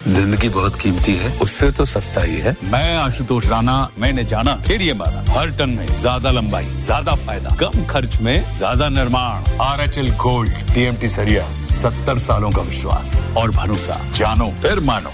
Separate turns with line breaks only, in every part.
जिंदगी बहुत कीमती है, उससे तो सस्ता ही है।
मैं आशुतोष राणा, मैंने जाना फिर ये माना, हर टन में ज्यादा लंबाई, ज्यादा फायदा, कम खर्च में ज्यादा निर्माण। RHL गोल्ड, TMT सरिया, 70 सालों का विश्वास और भरोसा। जानो फिर मानो।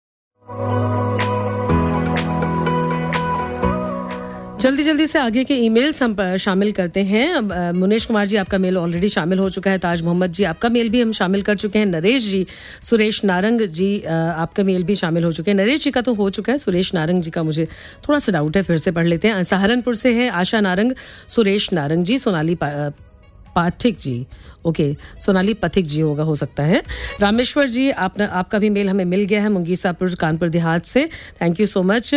जल्दी जल्दी से आगे के ईमेल्स हम शामिल करते हैं। मुनेश कुमार जी, आपका मेल ऑलरेडी शामिल हो चुका है। ताज मोहम्मद जी, आपका मेल भी हम शामिल कर चुके हैं। नरेश जी, सुरेश नारंग जी, आपका मेल भी शामिल हो चुके हैं। नरेश जी का तो हो चुका है, सुरेश नारंग जी का मुझे थोड़ा सा डाउट है, फिर से पढ़ लेते हैं। सहारनपुर से है आशा नारंग, सुरेश नारंग जी, सोनाली पाठिक जी, ओके, सोनाली पथिक जी होगा, हो सकता है। रामेश्वर जी, आपका भी मेल हमें मिल गया है, मुंगीसापुर कानपुर देहात से। Thank you so much.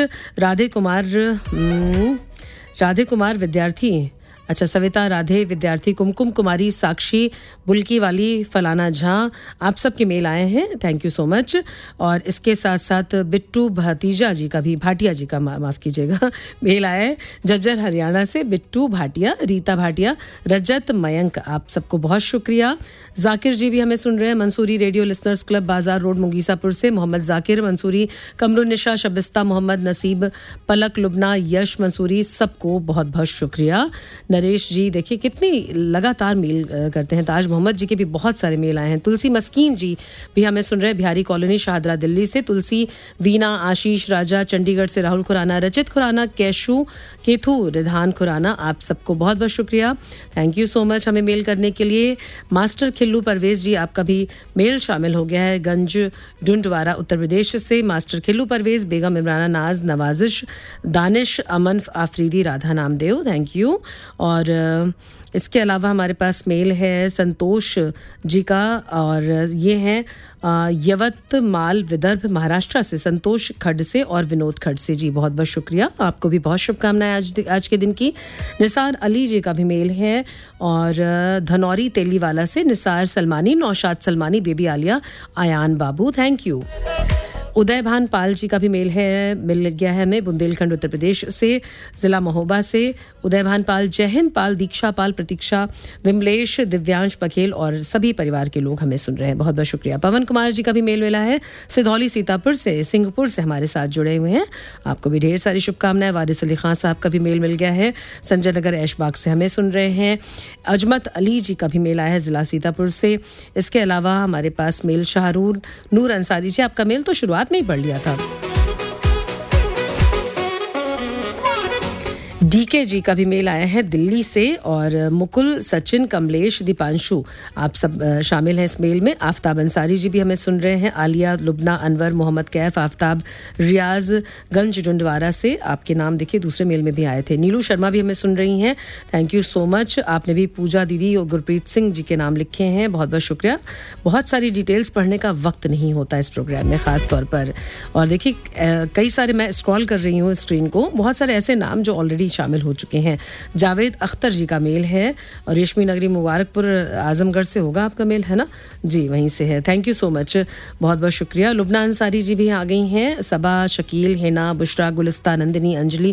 Radhe Kumar विद्यार्थी, अच्छा, सविता राधे विद्यार्थी, कुमकुम कुमारी, साक्षी बुल्की वाली, फलाना झा, आप सबके मेल आए हैं, थैंक यू सो मच। और इसके साथ साथ बिट्टू भाटिया जी का भी, भाटिया जी का माफ़ कीजिएगा, मेल आया है जज्जर हरियाणा से। बिट्टू भाटिया, रीता भाटिया, रजत, मयंक, आप सबको बहुत शुक्रिया। जाकिर जी भी हमें सुन रहे हैं, मंसूरी रेडियो लिसनर्स क्लब, बाजार रोड, मुंगीसापुर से। मोहम्मद जाकिर मंसूरी, कमरुन्निशा, शबिस्ता मोहम्मद, नसीब, पलक, लुबना, यश मंसूरी, सबको बहुत बहुत शुक्रिया। नरेश जी, देखिए कितनी लगातार मेल करते हैं। ताज मोहम्मद जी के भी बहुत सारे मेल आए हैं। तुलसी मस्कीन जी भी हमें सुन रहे हैं, बिहारी कॉलोनी, शाहदरा, दिल्ली से। तुलसी, वीना, आशीष राजा, चंडीगढ़ से। राहुल खुराना, रचित खुराना, केथू, रिधान खुराना, आप सबको बहुत बहुत शुक्रिया, थैंक यू सो मच हमें मेल करने के लिए। मास्टर खिल्लू परवेज जी, आपका भी मेल शामिल हो गया है, गंज डुंडवारा, उत्तर प्रदेश से। मास्टर खिल्लू परवेज, बेगम इमराना, नाज, नवाजिश, दानिश, अमन आफरीदी, राधा नामदेव, थैंक यू। और इसके अलावा हमारे पास मेल है संतोष जी का, और ये हैं यवतमाल, विदर्भ, महाराष्ट्र से संतोष खड्ड से और विनोद खड्ड से जी, बहुत बहुत शुक्रिया, आपको भी बहुत शुभकामनाएं आज के दिन की। निसार अली जी का भी मेल है, और धनौरी तेलीवाला से Nisar Salmani, Naushad Salmani, baby Alia, Ayaan Babu, thank you. उदय भान पाल जी का भी मेल है, मिल गया है हमें, बुंदेलखंड, उत्तर प्रदेश से, जिला महोबा से। उदय भान पाल, जयहिंद पाल, दीक्षा पाल, प्रतीक्षा, विमलेश, दिव्यांश बघेल और सभी परिवार के लोग हमें सुन रहे हैं, बहुत बहुत शुक्रिया। पवन कुमार जी का भी मेल मिला है, सिधौली, सीतापुर से, सिंहपुर से हमारे साथ जुड़े हुए हैं, आपको भी ढेर सारी शुभकामनाएं। वारिस अली खान साहब का भी मेल मिल गया है, संजय नगर, ऐशबाग से हमें सुन रहे हैं। अजमत अली जी का भी मेल आया है, जिला सीतापुर से। इसके अलावा हमारे पास मेल शाहरून नूर अंसारी जी, आपका मेल तो शुरुआत में ही पढ़ लिया था। डीके जी का भी मेल आया है दिल्ली से, और मुकुल, सचिन, कमलेश, दीपांशु, आप सब शामिल हैं इस मेल में। आफ्ताब अंसारी जी भी हमें सुन रहे हैं, आलिया, लुबना, अनवर, मोहम्मद कैफ, आफ्ताब, रियाज, गंज डुंडवारा से, आपके नाम देखिए दूसरे मेल में भी आए थे। नीलू शर्मा भी हमें सुन रही हैं, थैंक यू सो मच। आपने भी पूजा दीदी और गुरप्रीत सिंह जी के नाम लिखे हैं, बहुत बहुत शुक्रिया। बहुत सारी डिटेल्स पढ़ने का वक्त नहीं होता इस प्रोग्राम में ख़ास तौर पर, और देखिए कई सारे, मैं स्क्रॉल कर रही हूँ स्क्रीन को, बहुत सारे ऐसे नाम जो ऑलरेडी शामिल हो चुके हैं। जावेद अख्तर जी का मेल है, और रेशमी नगरी, मुबारकपुर, आजमगढ़ से होगा आपका मेल, है ना जी, वहीं से है, थैंक यू सो मच, बहुत बहुत शुक्रिया। लुबना अंसारी जी भी आ गई हैं, सबा, शकील, हेना, बुशरा, गुलिस्ता, नंदिनी, अंजलि,